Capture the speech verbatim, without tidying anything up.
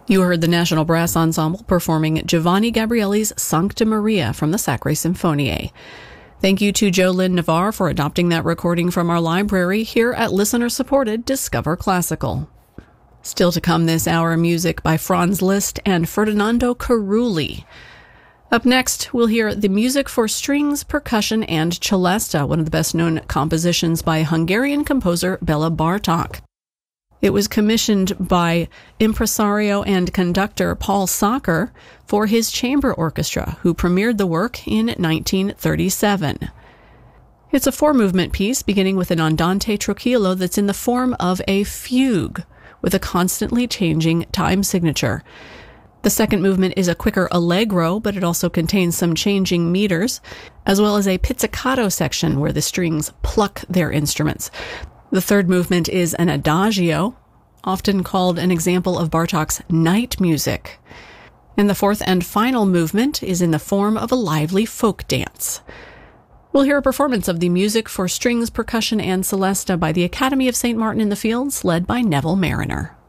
You heard the National Brass Ensemble performing Giovanni Gabrieli's Sancta Maria from the Sacre Sinfoniae. Thank you to Jolynn Navarre for adopting that recording from our library here at listener-supported Discover Classical. Still to come this hour, music by Franz Liszt and Ferdinando Carulli. Up next, we'll hear the music for strings, percussion, and celesta, one of the best-known compositions by Hungarian composer Bela Bartók. It was commissioned by impresario and conductor Paul Sacher for his chamber orchestra, who premiered the work in nineteen thirty-seven. It's a four-movement piece beginning with an andante trocchillo that's in the form of a fugue, with a constantly changing time signature. The second movement is a quicker allegro, but it also contains some changing meters, as well as a pizzicato section where the strings pluck their instruments. The third movement is an adagio, often called an example of Bartók's night music. And the fourth and final movement is in the form of a lively folk dance. We'll hear a performance of the music for strings, percussion, and celesta by the Academy of Saint Martin in the Fields, led by Neville Mariner.